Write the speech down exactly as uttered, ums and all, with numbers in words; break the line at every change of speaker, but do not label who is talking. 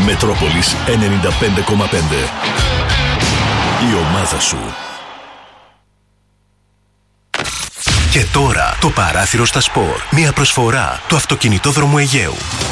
Μετρόπολης ενενήντα πέντε κόμμα πέντε. Η ομάδα σου. Και τώρα το παράθυρο στα σπορ. Μια προσφορά του Αυτοκινητόδρομου Αιγαίου.